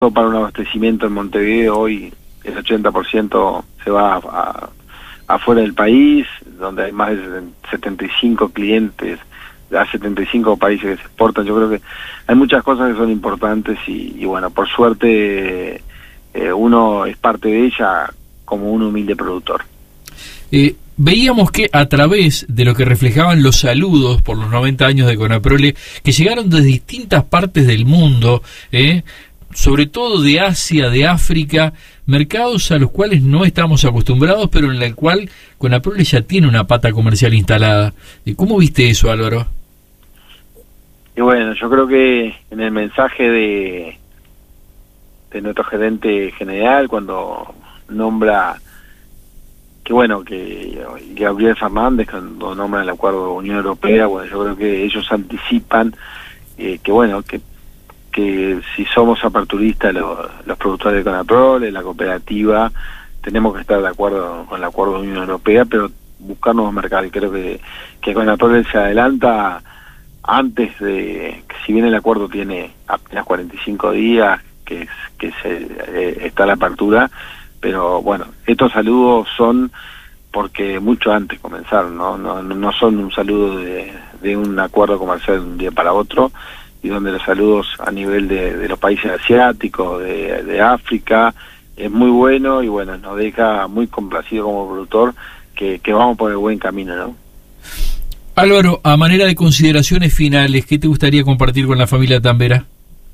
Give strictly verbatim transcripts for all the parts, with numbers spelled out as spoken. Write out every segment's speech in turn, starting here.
para un abastecimiento en Montevideo hoy el ochenta por ciento se va a, a, afuera del país, donde hay más de setenta y cinco clientes, a setenta y cinco países que se exportan. Yo creo que hay muchas cosas que son importantes y, y bueno, por suerte eh, uno es parte de ella como un humilde productor. Eh, veíamos que a través de lo que reflejaban los saludos por los noventa años de Conaprole, que llegaron de distintas partes del mundo, eh, sobre todo de Asia, de África, mercados a los cuales no estamos acostumbrados, pero en el cual Conaprole ya tiene una pata comercial instalada. ¿Cómo viste eso, Álvaro? Y bueno, yo creo que en el mensaje de, de nuestro gerente general, cuando nombra que bueno, que Gabriel Fernández, cuando nombra el acuerdo de Unión Europea, bueno, yo creo que ellos anticipan eh, que bueno, que que si somos aperturistas los, los productores de Conaprole, la cooperativa, tenemos que estar de acuerdo con el acuerdo de Unión Europea, pero buscar nuevos mercados. Y creo que, que Conaprole se adelanta antes de, que si bien el acuerdo tiene apenas cuarenta y cinco días, que, es, que se, eh, está la apertura, pero bueno, estos saludos son porque mucho antes comenzaron, ¿no? No, no son un saludo de, de un acuerdo comercial de un día para otro, y donde los saludos a nivel de, de los países asiáticos, de, de África, es muy bueno y bueno, nos deja muy complacido como productor que, que vamos por el buen camino, ¿no? Álvaro, a manera de consideraciones finales, ¿qué te gustaría compartir con la familia Tambera?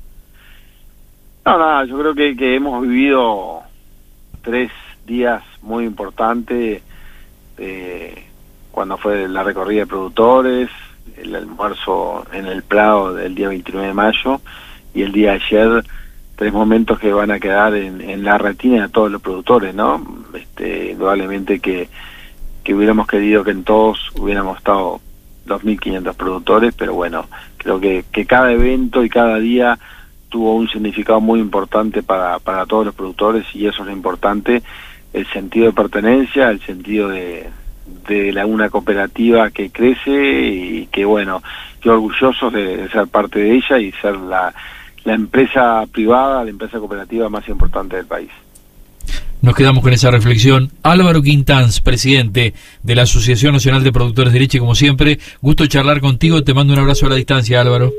No, nada, yo creo que, que hemos vivido tres días muy importantes, eh, cuando fue la recorrida de productores, el almuerzo en el Prado del día veintinueve de mayo y el día de ayer, tres momentos que van a quedar en, en la retina de todos los productores, ¿no? Este, indudablemente que, que hubiéramos querido que en todos hubiéramos estado dos mil quinientos productores, pero bueno, creo que, que cada evento y cada día tuvo un significado muy importante para, para todos los productores, y eso es lo importante, el sentido de pertenencia, el sentido de de la, una cooperativa que crece y que bueno, yo orgulloso de, de ser parte de ella y ser la, la empresa privada, la empresa cooperativa más importante del país. Nos quedamos con esa reflexión. Álvaro Quintanz, presidente de la Asociación Nacional de Productores de Leche, como siempre, gusto charlar contigo, te mando un abrazo a la distancia, Álvaro.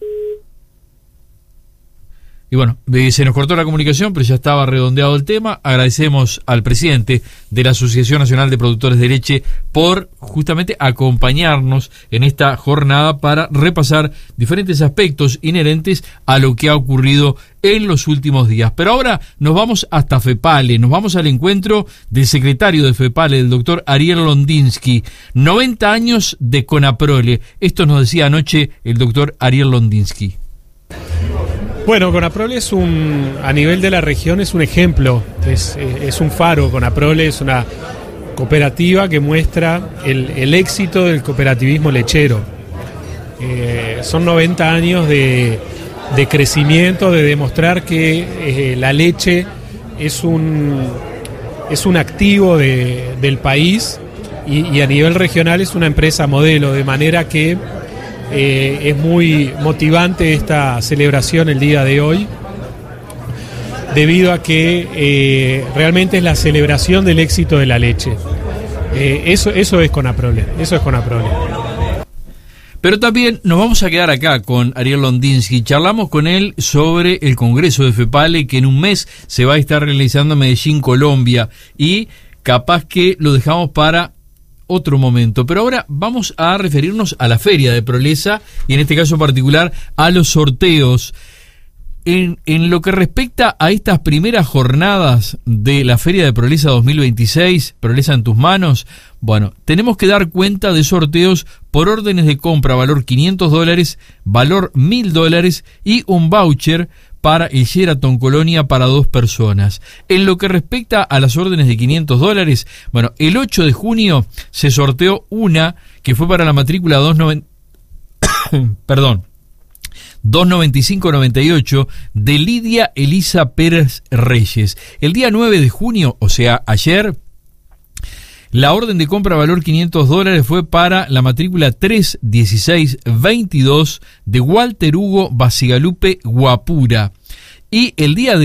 Y bueno, se nos cortó la comunicación, pero ya estaba redondeado el tema. Agradecemos al presidente de la Asociación Nacional de Productores de Leche por justamente acompañarnos en esta jornada para repasar diferentes aspectos inherentes a lo que ha ocurrido en los últimos días. Pero ahora nos vamos hasta FEPALE, nos vamos al encuentro del secretario de FEPALE, el doctor Ariel Londinsky. noventa años de Conaprole. Esto nos decía anoche el doctor Ariel Londinsky. Bueno, Conaprole es un, a nivel de la región es un ejemplo, es, es un faro. Conaprole es una cooperativa que muestra el, el éxito del cooperativismo lechero. Eh, son noventa años de, de crecimiento, de demostrar que eh, la leche es un, es un activo de, del país y, y a nivel regional es una empresa modelo, de manera que Eh, es muy motivante esta celebración el día de hoy, debido a que eh, realmente es la celebración del éxito de la leche. Eh, eso, eso es Conaprole, eso es Conaprole. Pero también nos vamos a quedar acá con Ariel Londinsky. Charlamos con él sobre el Congreso de FEPALE, que en un mes se va a estar realizando en Medellín, Colombia, y capaz que lo dejamos para otro momento, pero ahora vamos a referirnos a la Feria de Proleza y en este caso particular a los sorteos. En, en lo que respecta a estas primeras jornadas de la Feria de Proleza dos mil veintiséis, Proleza en tus manos, bueno, tenemos que dar cuenta de sorteos por órdenes de compra, valor quinientos dólares, valor mil dólares y un voucher para el Sheraton Colonia para dos personas. En lo que respecta a las órdenes de quinientos dólares, bueno, el ocho de junio se sorteó una que fue para la matrícula dos noventa, perdón, dos noventa y cinco noventa y ocho de Lidia Elisa Pérez Reyes. El día nueve de junio, o sea, ayer, la orden de compra valor quinientos dólares fue para la matrícula tres dieciséis veintidós de Walter Hugo Basigalupe Guapura. Y el día de